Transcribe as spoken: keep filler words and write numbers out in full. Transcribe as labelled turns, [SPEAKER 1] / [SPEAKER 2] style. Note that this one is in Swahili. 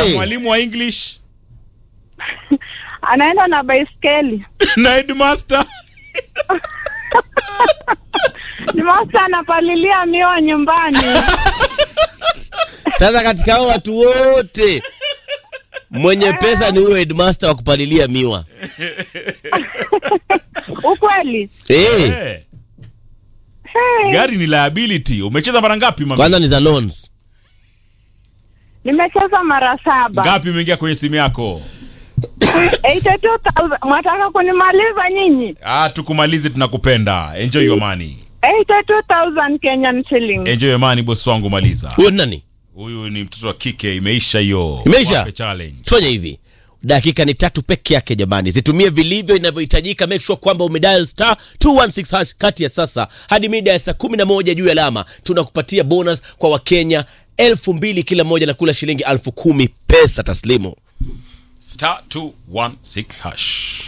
[SPEAKER 1] Hey.
[SPEAKER 2] Mwalimu wa English
[SPEAKER 3] anaenda na baiskeli.
[SPEAKER 2] na headmaster
[SPEAKER 3] Ni master anapalilia miwa nyumbani.
[SPEAKER 1] Sasa katika hao watu wote mwenye pesa ni huyo headmaster wa kupalilia miwa.
[SPEAKER 3] Ukweli?
[SPEAKER 1] Eh.
[SPEAKER 2] hey.
[SPEAKER 3] Hey.
[SPEAKER 2] Gari ni liability. Umecheza mara ngapi mama?
[SPEAKER 1] Kwanza ni za loans.
[SPEAKER 3] Nimecheza mara saba.
[SPEAKER 2] Ngapi imeingia kwenye simu yako?
[SPEAKER 3] eighty-two thousand. Mwataka kunimaliza nyinyi?
[SPEAKER 2] Ah, tukumalize, tunakupenda. Enjoy your money.
[SPEAKER 3] eighty-two thousand Kenyan shillings.
[SPEAKER 2] Enjoy your money boss wangu, maliza.
[SPEAKER 1] Huyo nani?
[SPEAKER 2] Huyu ni mtoto wa kike, imeisha hiyo.
[SPEAKER 1] Imeisha?
[SPEAKER 2] Wape challenge.
[SPEAKER 1] Tufanye hivi. Dakika ni tatu peke yake jamani. Zitumie vilivyo inavyohitajika. Make sure kwamba umedial star two one six hash kati ya sasa hadi mida ya saa kumi na moja juu ya alama. Tunakupatia bonus kwa Wakenya elfu mbili kila moja na kula shilingi elfu kumi pesa taslimu.
[SPEAKER 2] Star two one six hash.